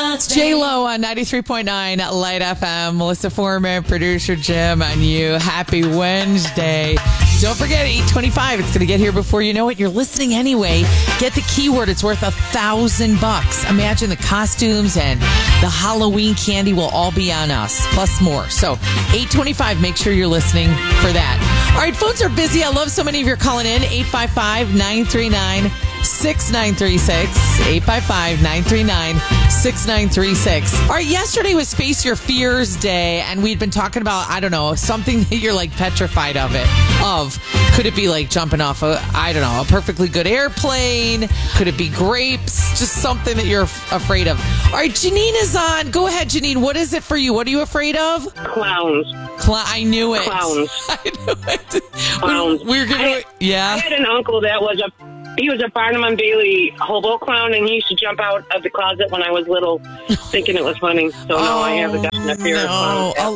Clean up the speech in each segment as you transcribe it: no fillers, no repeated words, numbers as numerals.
J-Lo on 93.9 Light FM. Melissa Foreman, producer Jim, and you. Happy Wednesday. Don't forget, 8:25. It's going to get here before you know it. You're listening anyway. Get the keyword. It's worth $1,000. Imagine the costumes and the Halloween candy will all be on us, plus more. So 8:25. Make sure you're listening for that. All right, phones are busy. I love so many of you calling in. 855-939-6936. 855-939-6936. All right, yesterday was Face Your Fears Day, and we'd been talking about, I don't know, something that you're like petrified of. Could it be like jumping off a perfectly good airplane? Could it be grapes? Just something that you're afraid of. All right, Janine is on. Go ahead, Janine. What is it for you? What are you afraid of? Clowns. I knew it. Clowns. I knew it. Clowns. We're gonna, yeah. I had an uncle that was he was a Barnum and Bailey hobo clown, and he used to jump out of the closet when I was little, thinking it was funny. So now I have a definite fear of clowns. A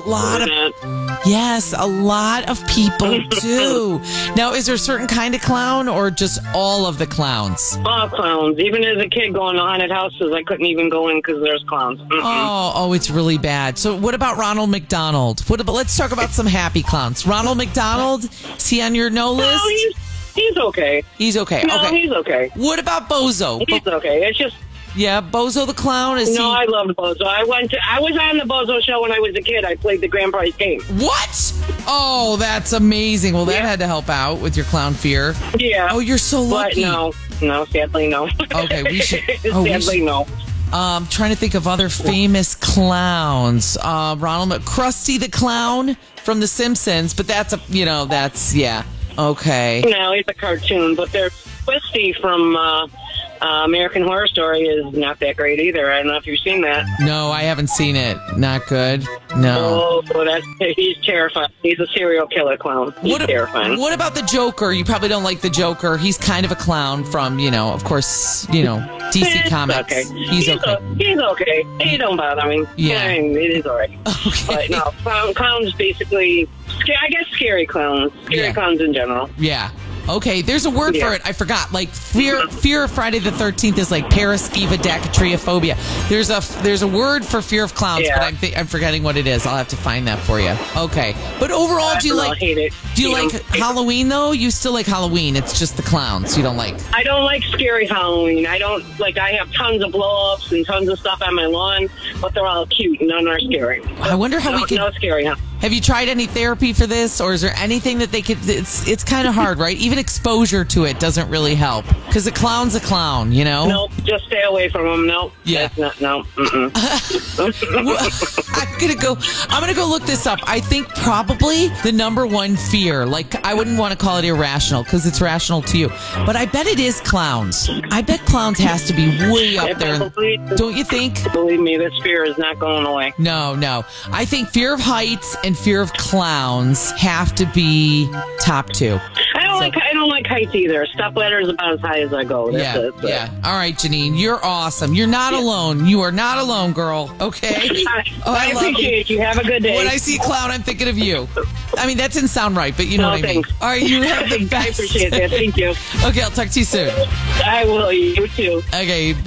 lot of people do. Now, is there a certain kind of clown, or just all of the clowns? All clowns. Even as a kid going to haunted houses, I couldn't even go in because there's clowns. Oh, it's really bad. So what about Ronald McDonald? Let's talk about some happy clowns. Ronald McDonald, is he on your no list? No, he's okay. He's okay. No, okay. He's okay. What about Bozo? He's okay. It's just... Yeah, Bozo the Clown? I loved Bozo. I was on the Bozo show when I was a kid. I played the grand prize game. What? Oh, that's amazing. Well, that had to help out with your clown fear. Yeah. Oh, you're so lucky. But no, sadly, no. Okay, we should... sadly, no. Trying to think of other famous clowns. Krusty the Clown from The Simpsons, but that's okay. No, it's a cartoon, but Twisty from American Horror Story is not that great either. I don't know if you've seen that. No, I haven't seen it. Not good. No. Oh, he's terrifying. He's a serial killer clown. He's terrifying. What about the Joker? You probably don't like the Joker. He's kind of a clown from, of course, DC Comics. Okay. He's okay. He's okay. He don't bother me. Yeah. It is all right. Okay. But no, clowns basically, I guess scary clowns. Scary clowns in general. Yeah. Okay, there's a word for it. I forgot. Like fear of Friday the 13th is like paraskivodactyphobia. There's a word for fear of clowns, but I'm forgetting what it is. I'll have to find that for you. Okay, but overall, do you like Halloween though? You still like Halloween? It's just the clowns you don't like. I don't like scary Halloween. I have tons of blow-ups and tons of stuff on my lawn, but they're all cute. None are scary. I wonder how we can. No scary, huh? Have you tried any therapy for this, or is there anything that they could... It's kind of hard, right? Even exposure to it doesn't really help. Because a clown's a clown, Nope, just stay away from them. Nope. Yeah. No. I'm gonna go look this up. I think probably the number one fear, I wouldn't want to call it irrational, because it's rational to you. But I bet it is clowns. I bet clowns has to be way up there. Don't you think? Believe me, this fear is not going away. No. I think fear of heights and fear of clowns have to be top two. I don't like heights either. Step ladder is about as high as I go. That's it. Yeah. All right, Janine, you're awesome. You're not alone. You are not alone, girl. Okay. I appreciate you. Have a good day. When I see a clown, I'm thinking of you. I mean, that didn't sound right, but you know what I mean. All right, you have the best. I appreciate that. Thank you. Okay, I'll talk to you soon. I will. You too. Okay.